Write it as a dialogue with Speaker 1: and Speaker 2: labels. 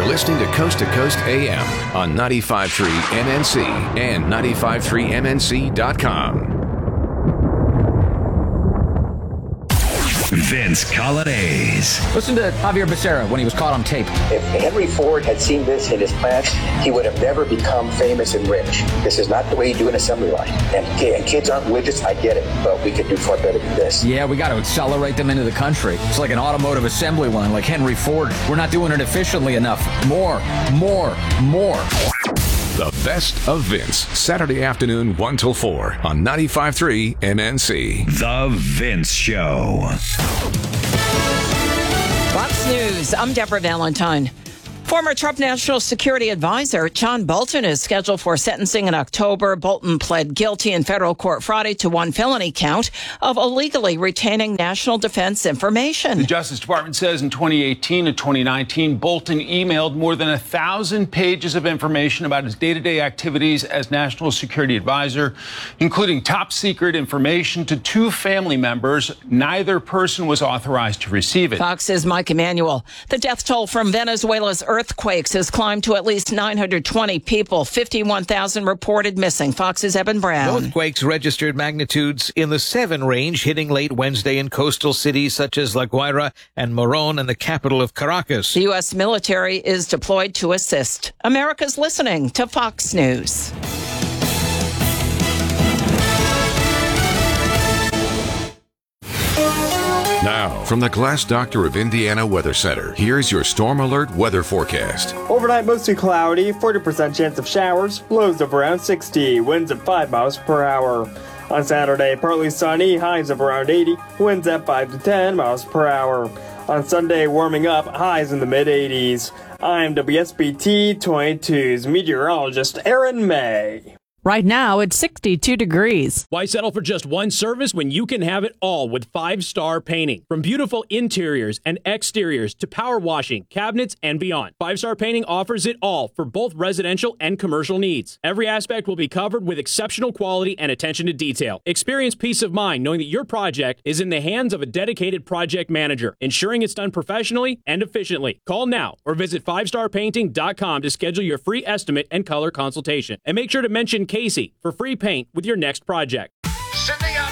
Speaker 1: listening to Coast AM on 95.3 MNC and 95.3MNC.com.
Speaker 2: Vince Colonnese.
Speaker 3: Listen to Javier Becerra when he was caught on tape.
Speaker 4: If Henry Ford had seen this in his plants, he would have never become famous and rich. This is not the way you do an assembly line. And kids aren't widgets, I get it, but we could do far better than this.
Speaker 3: Yeah, we got to accelerate them into the country. It's like an automotive assembly line, like Henry Ford. We're not doing it efficiently enough. More.
Speaker 1: The Best of Vince, Saturday afternoon, 1 till 4 on 95.3 MNC.
Speaker 2: The Vince Show.
Speaker 5: Fox News, I'm Deborah Valentine. Former Trump National Security Advisor John Bolton is scheduled for sentencing in October. Bolton pled guilty in federal court Friday to one felony count of illegally retaining national defense information.
Speaker 6: The Justice Department says in 2018 and 2019, Bolton emailed more than 1,000 pages of information about his day-to-day activities as National Security Advisor, including top-secret information to two family members. Neither person was authorized to receive it.
Speaker 5: Fox's Mike Emanuel. The death toll from Venezuela's earthquakes has climbed to at least 920 people, 51,000 reported missing. Fox's Evan Brown.
Speaker 7: Both quakes registered magnitudes in the 7 range, hitting late Wednesday in coastal cities such as La Guaira and Morón and the capital of Caracas.
Speaker 5: The U.S. military is deployed to assist. America's listening to Fox News.
Speaker 1: Now, from the Glass Doctor of Indiana Weather Center, here's your Storm Alert weather forecast.
Speaker 8: Overnight, mostly cloudy, 40% chance of showers, lows of around 60, winds at 5 miles per hour. On Saturday, partly sunny, highs of around 80, winds at 5 to 10 miles per hour. On Sunday, warming up, highs in the mid-80s. I'm WSBT 22's meteorologist Aaron May.
Speaker 9: Right now, it's 62 degrees.
Speaker 10: Why settle for just one service when you can have it all with 5 Star Painting? From beautiful interiors and exteriors to power washing, cabinets, and beyond, 5 Star Painting offers it all for both residential and commercial needs. Every aspect will be covered with exceptional quality and attention to detail. Experience peace of mind knowing that your project is in the hands of a dedicated project manager, ensuring it's done professionally and efficiently. Call now or visit 5starpainting.com to schedule your free estimate and color consultation. And make sure to mention Casey for free paint with your next project.